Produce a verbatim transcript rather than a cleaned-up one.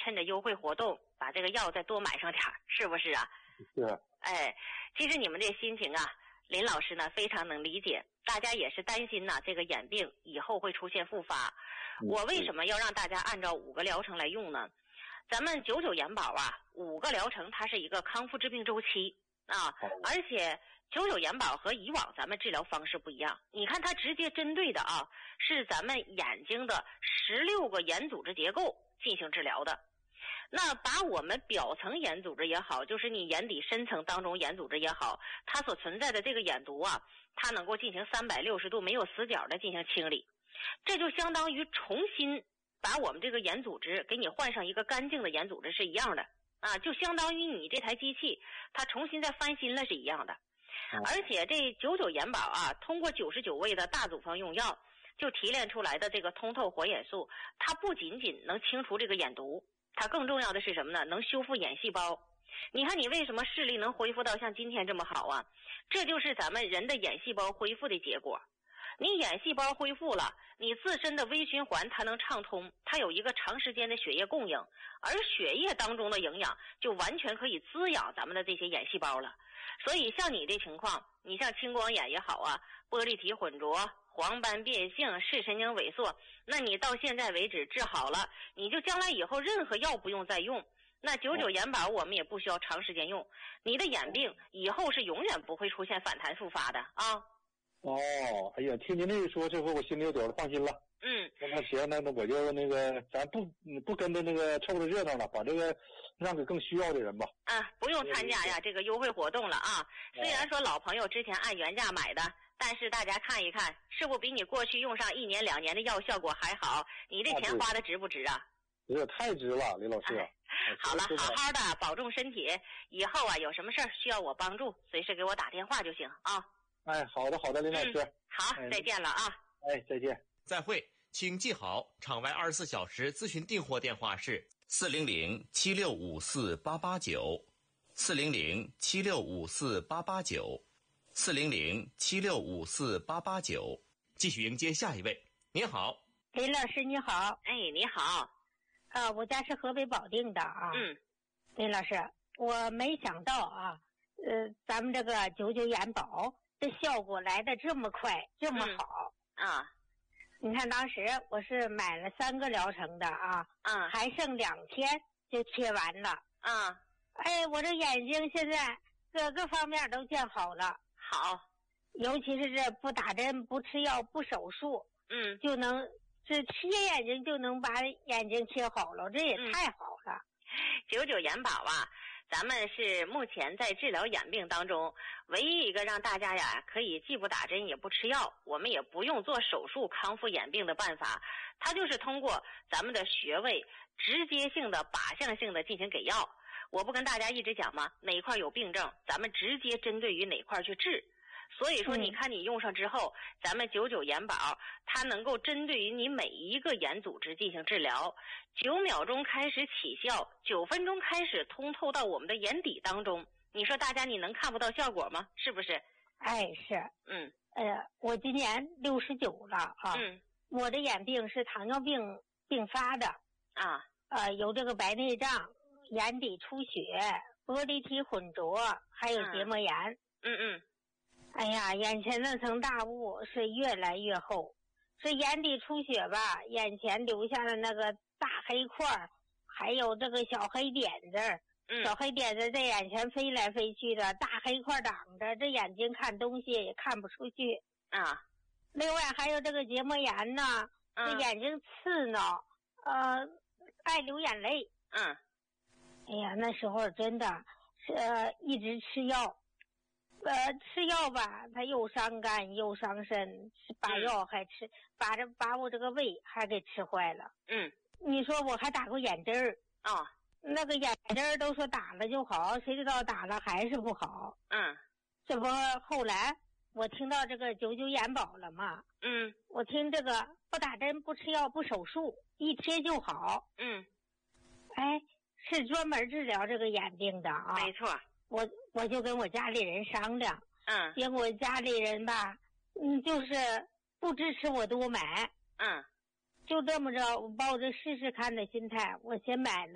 趁着优惠活动把这个药再多买上点儿，是不是啊？ 是。 哎，其实你们这心情啊，林老师呢非常能理解，大家也是担心呢这个眼病以后会出现复发。我为什么要让大家按照五个疗程来用呢？咱们九九眼保啊，五个疗程它是一个康复治病周期啊，而且九九眼保和以往咱们治疗方式不一样，你看它直接针对的啊是咱们眼睛的十六个眼组织结构进行治疗的。那把我们表层眼组织也好，就是你眼底深层当中眼组织也好，它所存在的这个眼毒啊，它能够进行三百六十度没有死角的进行清理，这就相当于重新把我们这个眼组织给你换上一个干净的眼组织是一样的啊，就相当于你这台机器它重新再翻新了是一样的。而且这九九眼保啊，通过九十九味的大组方用药就提炼出来的这个通透活眼素，它不仅仅能清除这个眼毒，它更重要的是什么呢？能修复眼细胞。你看你为什么视力能恢复到像今天这么好啊？这就是咱们人的眼细胞恢复的结果。你眼细胞恢复了，你自身的微循环它能畅通，它有一个长时间的血液供应，而血液当中的营养就完全可以滋养咱们的这些眼细胞了。所以像你这情况，你像青光眼也好啊，玻璃体混浊、黄斑变性、视神经萎缩，那你到现在为止治好了，你就将来以后任何药不用再用，那九九眼保我们也不需要长时间用，你的眼病以后是永远不会出现反弹复发的啊。 哦，哎呀，听您这一说，这回我心里有点儿放心了。 嗯， 那行，那那我就那个，咱不不跟着那个凑着热闹了，把这个让给更需要的人吧。 啊，不用参加呀这个优惠活动了啊。虽然说老朋友之前按原价买的，但是大家看一看，是不比你过去用上一年两年的药效果还好？你这钱花的值不值啊？ 这个太值了，李老师。 哎、好了，好好的保重身体，以后啊有什么事儿需要我帮助，随时给我打电话就行啊。 哎，好的好的，林老师。 嗯、好、哎，再见了啊。 哎，再见。 再会，请记好，场外二十四小时咨询订货电话是四零零七六五四八八九，四零零七六五四八八九，四零零七六五四八八九。继续迎接下一位。您好， 林老师你好。 哎，你好。 啊，我家是河北保定的啊。 嗯。 林老师，我没想到啊，呃，咱们这个九九眼保这效果来的这么快，这么好、 嗯、啊！ 你看当时我是买了三个疗程的啊， 嗯， 还剩两天就贴完了， 嗯， 哎，我这眼睛现在各个方面都见好了， 好， 尤其是这不打针、不吃药、不手术， 嗯， 就能这贴眼睛就能把眼睛贴好了，这也太好了。 九九眼保啊，咱们是目前在治疗眼病当中唯一一个让大家呀可以既不打针也不吃药，我们也不用做手术康复眼病的办法，它就是通过咱们的穴位直接性的靶向性的进行给药。我不跟大家一直讲吗？哪块有病症咱们直接针对于哪块去治。所以说你看你用上之后、嗯、咱们九九眼保它能够针对于你每一个眼组织进行治疗，九秒钟开始起效，九分钟开始通透到我们的眼底当中，你说大家你能看不到效果吗？是不是？ 哎，是。 嗯， 呃，我今年六十九了啊。 嗯， 我的眼病是糖尿病并发的啊， 呃，有这个白内障、眼底出血、玻璃体混浊，还有结膜炎。 嗯嗯。 哎呀，眼前那层大雾是越来越厚，是眼底出血吧，眼前留下了那个大黑块，还有这个小黑点子、嗯、小黑点子在眼前飞来飞去的，大黑块挡着，这眼睛看东西也看不出去啊。 另外还有这个结膜炎呢，这、嗯、眼睛刺挠，呃，爱流眼泪。 嗯， 哎呀，那时候真的是、呃、一直吃药。呃，吃药吧，它又伤肝又伤肾，把药还吃，嗯、把这把我这个胃还给吃坏了。 嗯， 你说我还打过眼针儿啊、哦， 那个眼针儿都说打了就好，谁知道打了还是不好。 嗯， 这不后来我听到这个九九眼保了嘛？ 嗯， 我听这个不打针、不吃药、不手术，一贴就好。 嗯， 哎，是专门治疗这个眼病的啊。 没错。我我就跟我家里人商量， 嗯， 结果家里人吧，嗯，就是不支持我多买， 嗯， 就这么着，我抱着试试看的心态，我先买了。